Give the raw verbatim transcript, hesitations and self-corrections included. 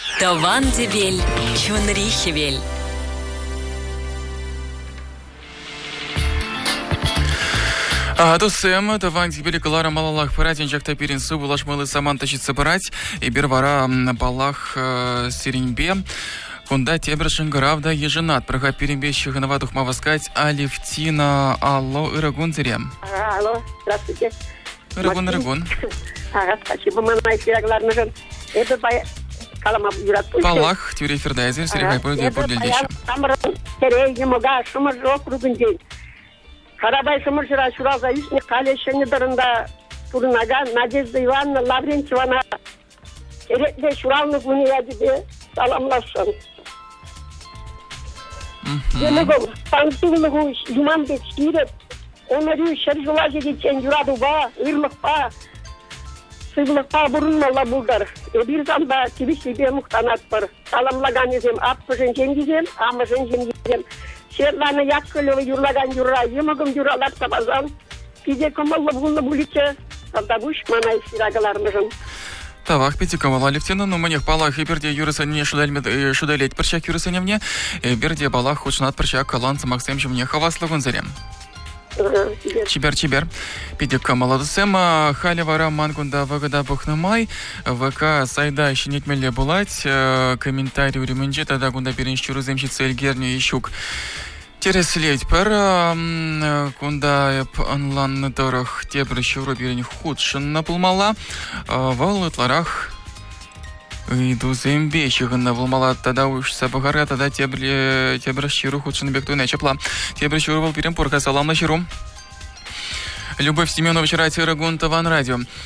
Таван дебель, чунрихевель. Досем, таван дебель калара малалах паратин жакта перенсу булашмалы саман тащится брать и бервара балах сиреньбе. Кунда тебршин гравда еженат. Прага перембещих на ватух маваскать Алевтина. Алло, Ирагун зерем. Алло, здравствуйте. Ирагун, Ирагун. Ага, спасибо, мама эфирглар нужен. Это бай калама юрат. Палах, тюре фердайзер, серегай пойдет пордельдеща. Тамра, терей, немога, шумар жок, кругун день. Харабай шумар жира, шура зависни, калеша недарында турнага, Надежда Ивановна Лаврентьевна. Терекде шуралны гуни ядиде, саламлашын. Демогол, пантулыгу юман бет скирет, онарю шаржулажи geçen yuradı ba, ırlık ba, sıvılık ba burunmalla bulgar. E bir zanda kibisi bir muhtanat var. Salamlagan izim, appıжын жемгизем, амыжын жемгизем. Şerlanı yakkılıyor yurlagan yurra, yemogum yurralar sabazan. Pide komallı bulunlu bulice, saldabuş manay siragalarmıжын. Тавах, Петикова Алевтина, но манех балах и берде юриса не шудалеть перчак юриса не мне, берде балах хочнат перчак каланца Максим мне хаваслыгун зарем. Чибер-чибер. Петикова молодосем, халивара мангунда вагада бухнамай, ВК сайда еще не тмеле булать, комментарий у ремонжи, тогда гунда перенщу руземщица Эльгерни и щук. Тереследь пара, кунда онлайн на дорог тебры щуру берень худшин напулмала, в ларах иду зембещих напулмала, тогда уж сабагара, тогда тебры тебры щуру худшин бекту не чепла. Тебры щуру был перемпорка, салам на щуру. Любовь Семенович, Рати Рагун, Таван Радио.